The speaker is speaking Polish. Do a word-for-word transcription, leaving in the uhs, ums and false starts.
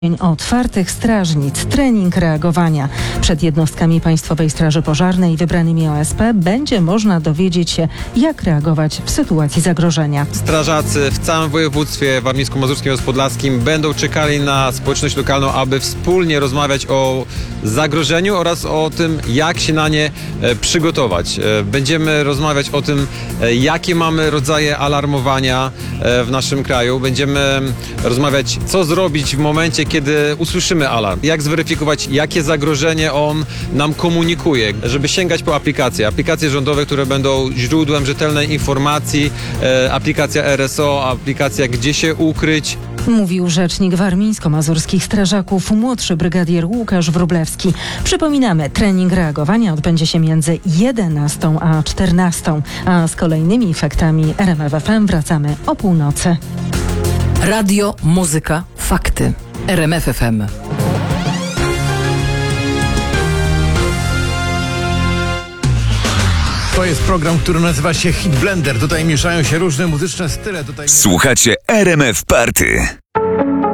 Otwartych strażnic, trening reagowania. Przed jednostkami Państwowej Straży Pożarnej wybranymi O S P będzie można dowiedzieć się, jak reagować w sytuacji zagrożenia. Strażacy w całym województwie warmińsko-mazurskim oraz podlaskim będą czekali na społeczność lokalną, aby wspólnie rozmawiać o zagrożeniu oraz o tym, jak się na nie e, przygotować. E, będziemy rozmawiać o tym, e, jakie mamy rodzaje alarmowania e, w naszym kraju. Będziemy rozmawiać, co zrobić w momencie, kiedy usłyszymy alarm. Jak zweryfikować, jakie zagrożenie on nam komunikuje, żeby sięgać po aplikacje. Aplikacje rządowe, które będą źródłem rzetelnej informacji, e, aplikacja R S O, aplikacja Gdzie się ukryć. Mówił rzecznik warmińsko-mazurskich strażaków, młodszy brygadier Łukasz Wróblewski. Przypominamy, trening reagowania odbędzie się między jedenastą a czternastą, a z kolejnymi faktami R M F F M wracamy o północy. Radio, muzyka, fakty. R M F F M. To jest program, który nazywa się Hit Blender. Tutaj mieszają się różne muzyczne style. Tutaj... Słuchacie R M F Party.